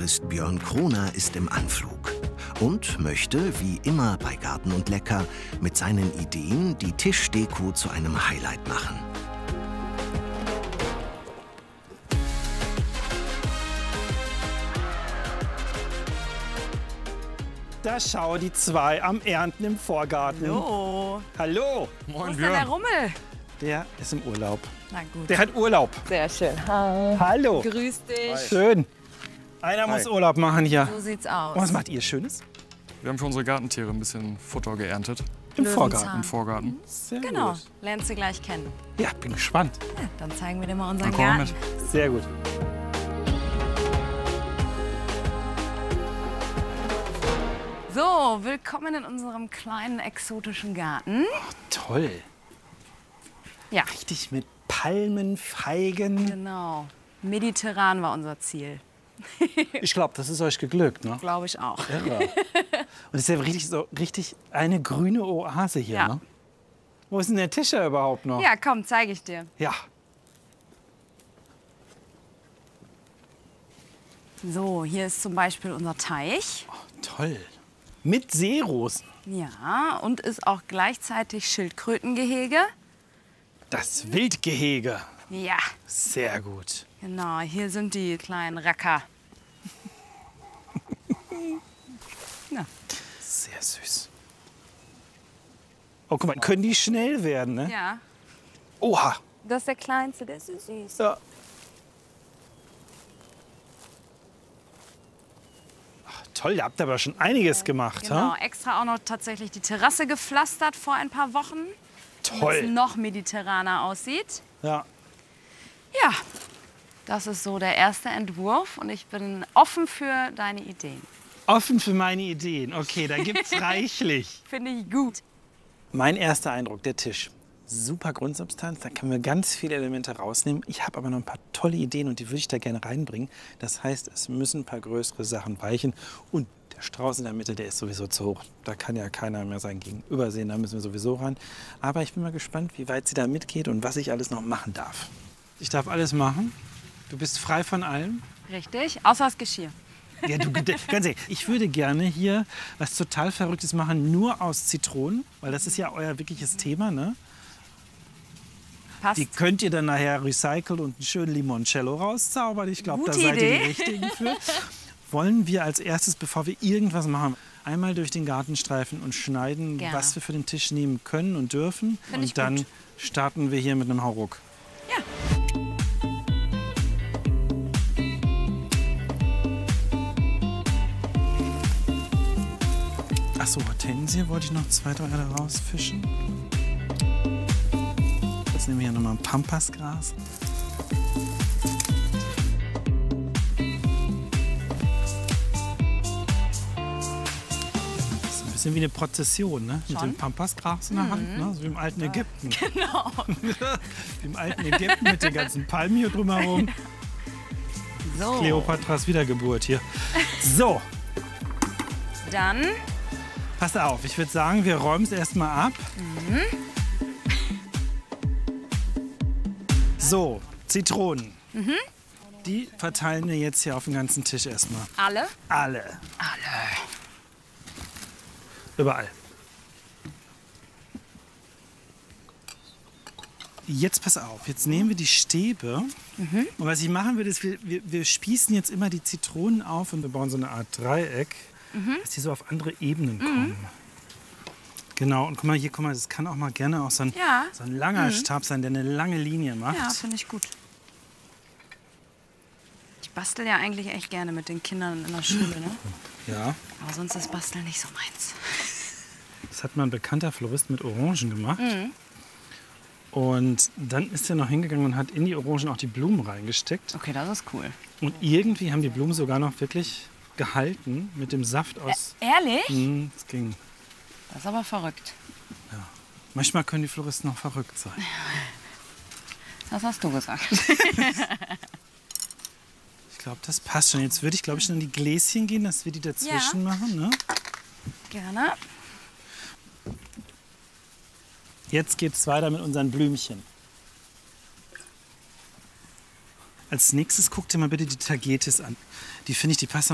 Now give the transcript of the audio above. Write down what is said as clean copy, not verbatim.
Florist Björn Kroner ist im Anflug und möchte, wie immer bei Garten und Lecker, mit seinen Ideen die Tischdeko zu einem Highlight machen. Da schau, die zwei am Ernten im Vorgarten. Hallo. Hallo. Wo ist denn der Rummel? Der ist im Urlaub. Na gut. Der hat Urlaub. Sehr schön. Hi. Hallo. Grüß dich. Schön. Einer muss Urlaub machen hier. So sieht's aus. Und was macht ihr Schönes? Wir haben für unsere Gartentiere ein bisschen Futter geerntet. Im Löwenzahn. Vorgarten. Im Vorgarten. Sehr Genau. gut. Lernst du gleich kennen. Ja, bin gespannt. Ja, dann zeigen wir dir mal unseren Dann kommen wir Garten. mit. Sehr gut. So, willkommen in unserem kleinen exotischen Garten. Toll. Ja, Richtig mit Palmen, Feigen. genau. Mediterran war unser Ziel. Ich glaube, das ist euch geglückt, ne? Glaube ich auch. Irre. Und es ist ja richtig eine grüne Oase hier, Ja. ne? Wo ist denn der Tisch ja überhaupt noch? Ja, komm, zeige ich dir. Ja. So, hier ist zum Beispiel unser Teich. Toll. Mit Seerosen. Ja, und ist auch gleichzeitig Schildkrötengehege. Das Wildgehege. Ja, Sehr gut. genau. Hier sind die kleinen Racker. Ja. Sehr süß. Oh, guck mal, können die schnell werden, ne? Ja, Oha. das ist der kleinste, der ist so süß. Ja. Ach, toll, ihr habt aber schon einiges gemacht, Genau, ha? extra auch noch tatsächlich die Terrasse gepflastert vor ein paar Wochen, damit es Toll. noch mediterraner aussieht. Ja. Ja, das ist so der erste Entwurf und ich bin offen für deine Ideen. Offen für meine Ideen. Okay, da gibt's reichlich. Finde ich gut. Mein erster Eindruck, der Tisch. Super Grundsubstanz, da können wir ganz viele Elemente rausnehmen. Ich habe aber noch ein paar tolle Ideen und die würde ich da gerne reinbringen. Das heißt, es müssen ein paar größere Sachen weichen. Und der Strauß in der Mitte, der ist sowieso zu hoch. Da kann ja keiner mehr sein Gegenüber sehen, da müssen wir sowieso ran. Aber ich bin mal gespannt, wie weit sie da mitgeht und was ich alles noch machen darf. Ich darf alles machen. Du bist frei von allem. Richtig, außer das Geschirr. Ja, du, ganz ehrlich, ich würde gerne hier was total Verrücktes machen, nur aus Zitronen, weil das ist ja euer wirkliches Thema, ne? Passt. Die könnt ihr dann nachher recyceln und einen schönen Limoncello rauszaubern. Ich glaube, da Gute seid ihr Idee. die Richtigen für. Wollen wir als erstes, bevor wir irgendwas machen, einmal durch den Gartenstreifen und schneiden, Gerne. was wir für den Tisch nehmen können und dürfen. Find ich Und dann gut. starten wir hier mit einem Hauruck. Ja. Ach so, Hortensie wollte ich noch 2, 3 Erde rausfischen. Jetzt nehmen wir hier nochmal ein Pampasgras. Das ist ein bisschen wie eine Prozession, ne? Mit Schon. dem Pampasgras in der Hand, ne? So wie im alten Ägypten. Genau. Wie im alten Ägypten mit den ganzen Palmen hier drumherum. So, Kleopatras Wiedergeburt hier. So, dann pass auf, ich würde sagen, wir räumen es erstmal ab. So, Zitronen. Die verteilen wir jetzt hier auf den ganzen Tisch erstmal. alle. Alle. Überall. Jetzt pass auf, jetzt nehmen wir die Stäbe. Und was ich machen würde, ist, wir spießen jetzt immer die Zitronen auf und wir bauen so eine Art Dreieck, dass die so auf andere Ebenen kommen. Genau, und guck mal, hier, das kann auch mal gerne auch so ein, Ja. so ein langer Stab sein, der eine lange Linie macht. Ja, finde ich gut. Ich bastel ja eigentlich echt gerne mit den Kindern in der Schule, ne? Ja, Aber sonst ist Basteln nicht so meins. das hat mal ein bekannter Florist mit Orangen gemacht. Und dann ist er noch hingegangen und hat in die Orangen auch die Blumen reingesteckt. Okay, das ist cool. Und irgendwie haben die Blumen sogar noch wirklich gehalten mit dem Saft aus. Ehrlich? Das ging. Das ist aber verrückt. Manchmal können die Floristen noch verrückt sein. Das hast du gesagt. Ich glaube, das passt schon. Jetzt würde ich, glaube ich, in die Gläschen gehen, dass wir die dazwischen machen. Ne? Gerne. Jetzt geht es weiter mit unseren Blümchen. Als nächstes guck dir mal bitte die Tagetes an. Die finde ich, die passen